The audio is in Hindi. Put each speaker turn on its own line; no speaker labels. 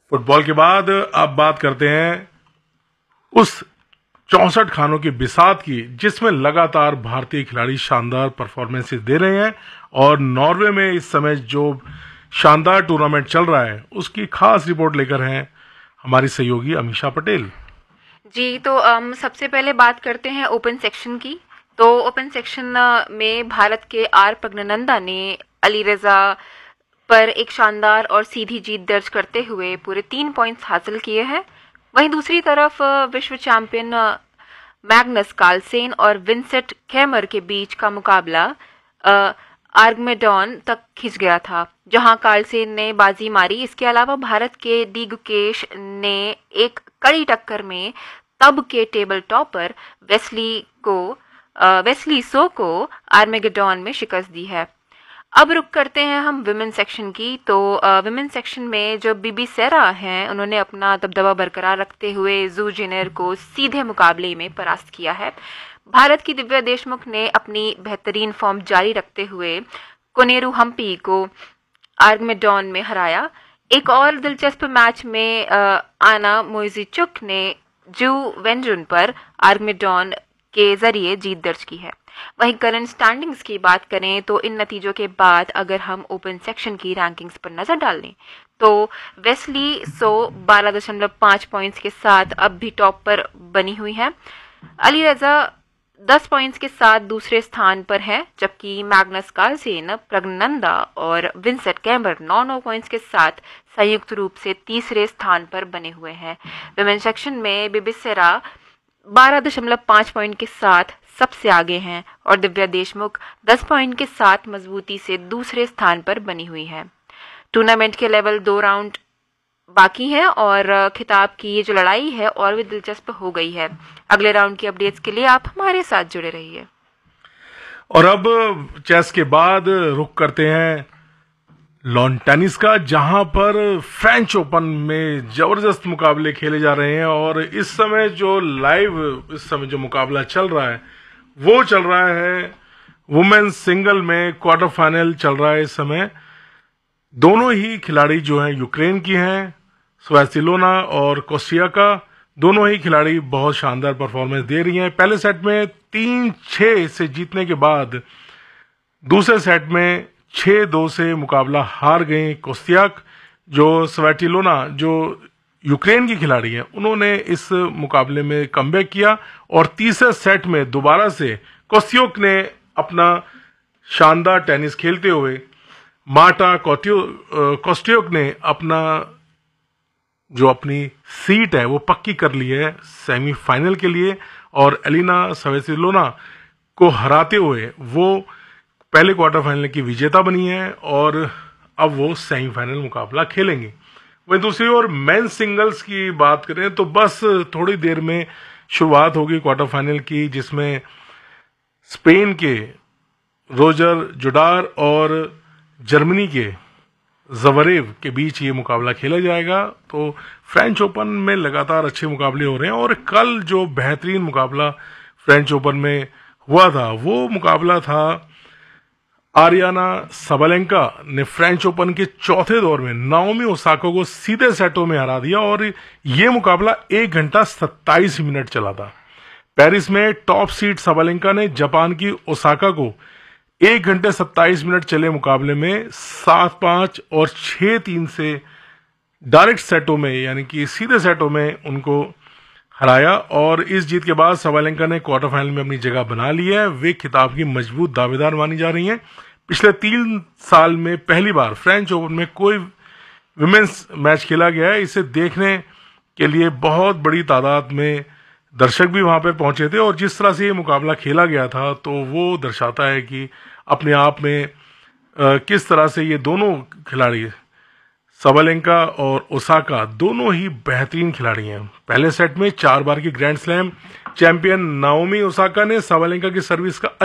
फुटबॉल के बाद अब बात करते हैं उस 64 खानों की बिसात की जिसमें लगातार भारतीय खिलाड़ी शानदार परफॉर्मेंसेस दे रहे हैं और नॉर्वे में इस समय जो शानदार टूर्नामेंट चल रहा है उसकी खास रिपोर्ट लेकर हैं हमारी सहयोगी अमीषा पटेल।
जी तो सबसे पहले बात करते हैं ओपन सेक्शन की। तो ओपन सेक्शन में भारत के आर प्रज्ञानंदा ने अली रजा पर एक शानदार और सीधी जीत दर्ज करते हुए पूरे 3 पॉइंट्स हासिल किए हैं। वहीं दूसरी तरफ विश्व चैंपियन मैग्नस कार्लसेन और विंसेंट कैमर के बीच का मुकाबला आर्गमेडॉन तक खिंच गया था, जहां कार्लसेन ने बाजी मारी। इसके अलावा भारत के डी गुकेश ने एक कड़ी टक्कर में तब के टेबल टॉपर वेस्ली सो को आर्मेगेडॉन में शिकस्त दी है। अब रुक करते हैं हम विमेन सेक्शन की। तो विमेन सेक्शन में जो बीबी सेरा हैं उन्होंने अपना दबदबा बरकरार रखते हुए जू जिनेर को सीधे मुकाबले में परास्त किया है। भारत की दिव्या देशमुख ने अपनी बेहतरीन फॉर्म जारी रखते हुए कोनेरू हम्पी को आर्गमेडॉन में हराया। एक और दिलचस्प मैच में आना मोइजिचुक ने जू वेंजुन पर आर्गमेडॉन के जरिए जीत दर्ज की है। वहीं करंट स्टैंडिंग्स की बात करें तो इन नतीजों के बाद अगर हम ओपन सेक्शन की रैंकिंग्स पर नजर डाल लें तो वेस्ली सो 12.5 पॉइंट्स के साथ अब भी टॉप पर बनी हुई है। अली रजा 10 पॉइंट्स के साथ दूसरे स्थान पर है, जबकि मैग्नस कार्लसेन, प्रज्ञानंदा और विंसेंट कैमर 9 पॉइंट्स के साथ संयुक्त रूप से तीसरे स्थान पर बने हुए हैं। विमेन सेक्शन में बीबी सेरा 12.5 पॉइंट के साथ सबसे आगे हैं और दिव्या देशमुख 10 पॉइंट के साथ मजबूती से दूसरे स्थान पर बनी हुई है। टूर्नामेंट के लेवल 2 राउंड बाकी हैं और खिताब की ये जो लड़ाई है और भी दिलचस्प हो गई है। अगले राउंड की अपडेट्स के लिए आप हमारे साथ जुड़े रहिए।
और अब चेस के बाद रुक करते हैं लॉन टेनिस का, जहां पर फ्रेंच ओपन में जबरदस्त मुकाबले खेले जा रहे हैं और इस समय जो मुकाबला चल रहा है वो चल रहा है वुमेन्स सिंगल में क्वार्टर फाइनल चल रहा है। इस समय दोनों ही खिलाड़ी जो हैं यूक्रेन की हैं, स्वेतस्लाना और कोस्टियाका। दोनों ही खिलाड़ी बहुत शानदार परफॉर्मेंस दे रही हैं। पहले सेट में 3-6 से जीतने के बाद दूसरे सेट में 6-2 से मुकाबला हार गई कोस्टियाक। जो स्वेतस्लाना जो यूक्रेन की खिलाड़ी हैं उन्होंने इस मुकाबले में कमबैक किया और तीसरे सेट में दोबारा से कोस्टियाक ने अपना शानदार टेनिस खेलते हुए मार्टा कोस्टियाक ने अपनी सीट है वो पक्की कर ली है सेमीफाइनल के लिए और एलिना स्वेतस्लाना को हराते हुए वो पहले क्वार्टर फाइनल की विजेता बनी है और अब वो सेमीफाइनल मुकाबला खेलेंगे। वहीं दूसरी ओर मेंस सिंगल्स की बात करें तो बस थोड़ी देर में शुरुआत होगी क्वार्टर फाइनल की, जिसमें स्पेन के रोजर जुडार और जर्मनी के ज़वरेव के बीच ये मुकाबला खेला जाएगा। तो फ्रेंच ओपन में लगातार अच्छे मुकाबले हो रहे हैं और कल जो बेहतरीन मुकाबला फ्रेंच ओपन में हुआ था वो मुकाबला था आरियाना साबालेंका ने फ्रेंच ओपन के चौथे दौर में नाओमी ओसाका को सीधे सेटों में हरा दिया और ये मुकाबला 1 घंटा 27 मिनट चला था। पेरिस में टॉप सीड साबालेंका ने जापान की ओसाका को 1 घंटे 27 मिनट चले मुकाबले में 7-5 और 6-3 से डायरेक्ट सेटों में यानी कि सीधे सेटों में उनको हराया और इस जीत के बाद साबालेंका ने क्वार्टर फाइनल में अपनी जगह बना ली है। वे खिताब की मजबूत दावेदार मानी जा रही हैं। पिछले 3 साल में पहली बार फ्रेंच ओपन में कोई विमेंस मैच खेला गया है। इसे देखने के लिए बहुत बड़ी तादाद में दर्शक भी वहां पर पहुंचे थे और जिस तरह से ये मुकाबला खेला गया था तो वो दर्शाता है कि अपने आप में किस तरह से ये दोनों खिलाड़ी साबालेंका और ओसाका दोनों ही बेहतरीन खिलाड़ी हैं। पहले सेट में 4 बार की grand slam champion Naomi Osaka ने साबालेंका की सर्विस का